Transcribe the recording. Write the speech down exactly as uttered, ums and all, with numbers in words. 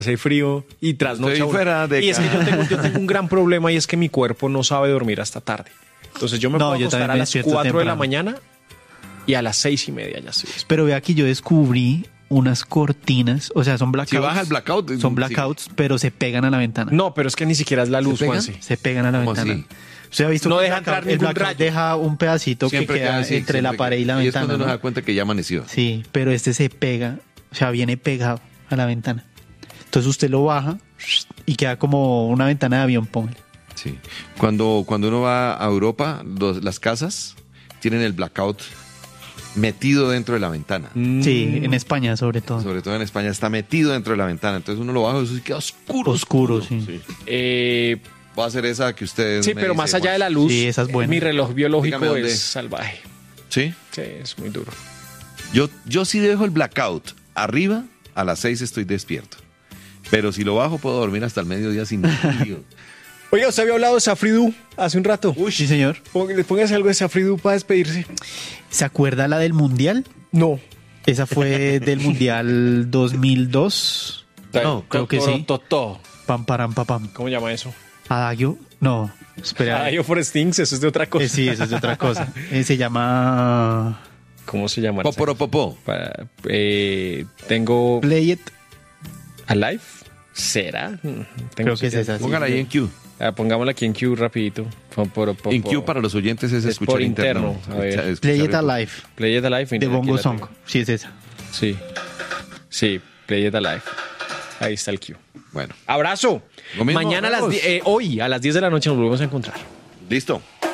hace frío y trasnocha Estoy uno. fuera de Y es que casa. yo tengo, yo tengo un gran problema y es que mi cuerpo no sabe dormir hasta tarde. Entonces yo me No, puedo yo acostar también a me las despierto cuatro de la temprano. mañana y a las seis y media ya estoy despierto. Pero ve aquí, yo descubrí unas cortinas, o sea, son blackouts. Si baja el blackout, Son sí. blackouts, pero se pegan a la ventana. No, pero es que ni siquiera es la luz, pegan? Juanse. Se pegan a la ¿Cómo ventana. así? ¿Usted ha visto No que deja el blackout- entrar el ningún blackout rayo. deja un pedacito Siempre que queda queda así, entre siempre la pared y la queda. Y es ventana, cuando uno ¿no? se da cuenta que ya amaneció. Sí, pero este se pega, o sea, viene pegado a la ventana. Entonces usted lo baja y queda como una ventana de avión, póngale. Sí. Cuando, cuando uno va a Europa, los- las casas tienen el blackout metido dentro de la ventana. Sí, en España sobre todo. Sobre todo en España está metido dentro de la ventana. Entonces uno lo baja y eso sí queda oscuro. Oscuro, sí. Eh, Va a ser esa que ustedes sí, me pero dicen, más allá de la Juan. luz, Sí, esa es buena. mi reloj biológico Dígame dónde. es salvaje. ¿Sí? Sí, es muy duro. Yo, yo sí dejo el blackout arriba, a las seis estoy despierto. Pero si lo bajo puedo dormir hasta el mediodía sin lío. Oiga, usted había hablado de Safridu hace un rato. Uy, sí, señor. Póngale- Póngase algo de Safridu para despedirse. ¿Se acuerda la del Mundial? No. Esa fue del Mundial dos mil dos. No, creo que sí. Totó. Pam, param, pa, pam. ¿Cómo llama eso? Adagio. No, espera. Ah, yo for Stings, eso es de otra cosa. Eh, sí, eso es de otra cosa. Eh, se llama ¿Cómo se llama? Poporopopó. Para- eh, tengo Play It. Alive. ¿Será? Mm, Creo que es esa. sí. Póngala ahí en Q. Ah, pongámosla aquí en Q rapidito. Pom, poro, popo. En Q para los oyentes es, Es escuchar por interno. interno, a ver. Escuchar- Play It escuchar- Alive. Play It Alive. De mira, aquí Bongo la Song. tengo. Sí, es esa. Sí. Sí, Play It Alive. Ahí está el Q. Bueno, Abrazo. Lo mismo, Mañana a las vemos. die- eh, hoy a las diez de la noche nos volvemos a encontrar. listo.